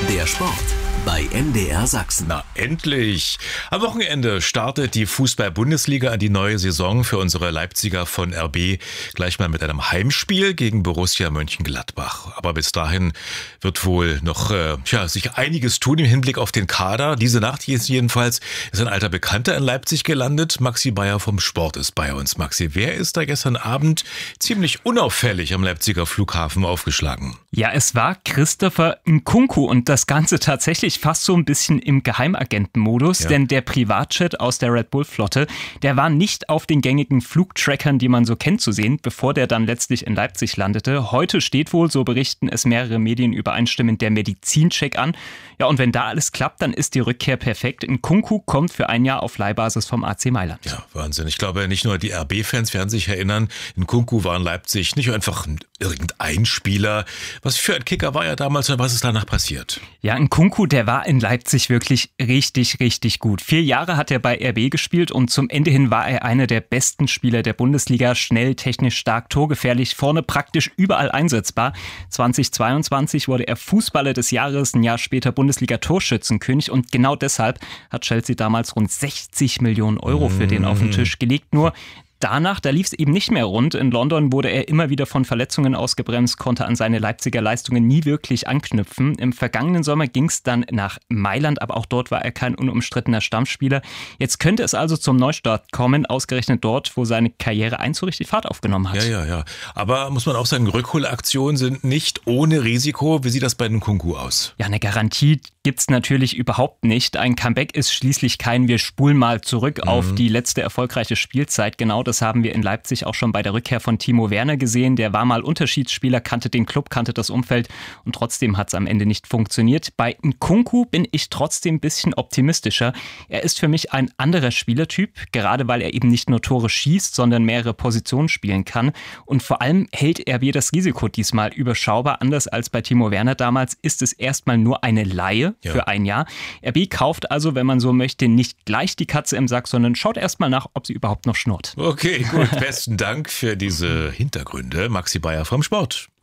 Der Sport bei MDR Sachsen. Na, endlich! Am Wochenende startet die Fußball-Bundesliga an die neue Saison für unsere Leipziger von RB. Gleich mal mit einem Heimspiel gegen Borussia Mönchengladbach. Aber bis dahin wird wohl noch sich einiges tun im Hinblick auf den Kader. Diese Nacht jedenfalls ist ein alter Bekannter in Leipzig gelandet. Maxi Bayer vom Sport ist bei uns. Maxi, wer ist da gestern Abend ziemlich unauffällig am Leipziger Flughafen aufgeschlagen? Ja, es war Christopher Nkunku und das Ganze tatsächlich fast so ein bisschen im Geheimagentenmodus, denn der Privatjet aus der Red Bull-Flotte, der war nicht auf den gängigen Flugtrackern, die man so kennt, zu sehen, bevor der dann letztlich in Leipzig landete. Heute steht wohl, so berichten es mehrere Medien übereinstimmend, der Medizincheck an. Ja, und wenn da alles klappt, dann ist die Rückkehr perfekt. Nkunku kommt für ein Jahr auf Leihbasis vom AC Mailand. Ja, Wahnsinn. Ich glaube, nicht nur die RB-Fans werden sich erinnern, Nkunku war in Leipzig nicht einfach irgendein Spieler. Was für ein Kicker war er damals und was ist danach passiert? Ja, Nkunku, der war in Leipzig wirklich richtig, richtig gut. 4 Jahre hat er bei RB gespielt und zum Ende hin war er einer der besten Spieler der Bundesliga. Schnell, technisch stark, torgefährlich, vorne praktisch überall einsetzbar. 2022 wurde er Fußballer des Jahres, ein Jahr später Bundesliga-Torschützenkönig und genau deshalb hat Chelsea damals rund 60 Millionen Euro für den auf den Tisch gelegt. Nur danach, da lief es eben nicht mehr rund. In London wurde er immer wieder von Verletzungen ausgebremst, konnte an seine Leipziger Leistungen nie wirklich anknüpfen. Im vergangenen Sommer ging es dann nach Mailand, aber auch dort war er kein unumstrittener Stammspieler. Jetzt könnte es also zum Neustart kommen, ausgerechnet dort, wo seine Karriere so richtig Fahrt aufgenommen hat. Ja. Aber muss man auch sagen, Rückholaktionen sind nicht ohne Risiko. Wie sieht das bei Nkunku aus? Ja, eine Garantie gibt's natürlich überhaupt nicht. Ein Comeback ist schließlich kein wir spulen mal zurück auf die letzte erfolgreiche Spielzeit. Genau das haben wir in Leipzig auch schon bei der Rückkehr von Timo Werner gesehen. Der war mal Unterschiedsspieler, kannte den Club, kannte das Umfeld und trotzdem hat es am Ende nicht funktioniert. Bei Nkunku bin ich trotzdem ein bisschen optimistischer. Er ist für mich ein anderer Spielertyp, gerade weil er eben nicht nur Tore schießt, sondern mehrere Positionen spielen kann. Und vor allem hält RB das Risiko diesmal überschaubar. Anders als bei Timo Werner damals ist es erstmal nur eine Leihe für ein Jahr. RB kauft also, wenn man so möchte, nicht gleich die Katze im Sack, sondern schaut erstmal nach, ob sie überhaupt noch schnurrt. Okay, gut. Besten Dank für diese Hintergründe. Maxi Bayer vom Sport.